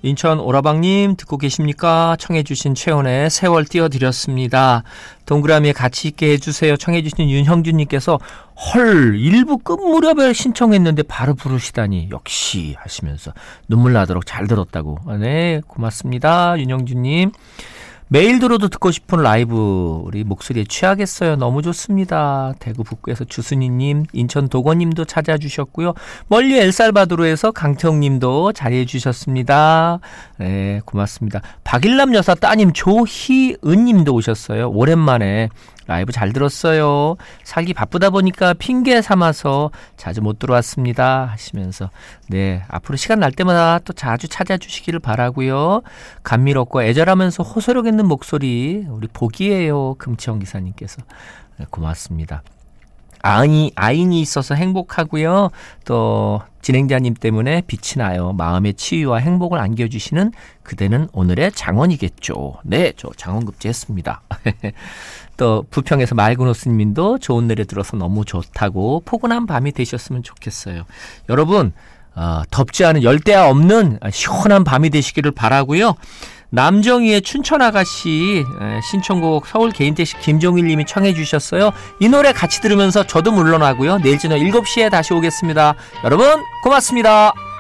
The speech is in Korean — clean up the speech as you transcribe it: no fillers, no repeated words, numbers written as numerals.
인천 오라방님 듣고 계십니까? 청해 주신 최원의 세월 띄워드렸습니다. 동그라미에 같이 있게 해주세요. 청해 주신 윤형준님께서 헐 일부 끝 무렵에 신청했는데 바로 부르시다니 역시 하시면서 눈물 나도록 잘 들었다고. 네 고맙습니다. 윤형준님. 매일 들어도 듣고 싶은 라이브 우리 목소리에 취하겠어요. 너무 좋습니다. 대구 북구에서 주순이님, 인천 도건님도 찾아주셨고요. 멀리 엘살바도르에서 강태홍님도 자리해 주셨습니다. 네 고맙습니다. 박일남 여사 따님 조희은님도 오셨어요. 오랜만에 라이브 잘 들었어요. 살기 바쁘다 보니까 핑계 삼아서 자주 못 들어왔습니다 하시면서 네 앞으로 시간 날 때마다 또 자주 찾아주시기를 바라고요. 감미롭고 애절하면서 호소력 있는 목소리 우리 복이에요. 금치영 기사님께서 네, 고맙습니다. 아인이 있어서 행복하고요. 또 진행자님 때문에 빛이 나요. 마음의 치유와 행복을 안겨주시는 그대는 오늘의 장원이겠죠. 네, 저 장원급제했습니다. 또 부평에서 맑은호스님도 좋은 노래 들어서 너무 좋다고 포근한 밤이 되셨으면 좋겠어요. 여러분 덥지 않은 열대야 없는 시원한 밤이 되시기를 바라고요. 남정희의 춘천아가씨 신청곡 서울 개인택시 김종일님이 청해 주셨어요. 이 노래 같이 들으면서 저도 물러나고요. 내일 저녁 7시에 다시 오겠습니다. 여러분 고맙습니다.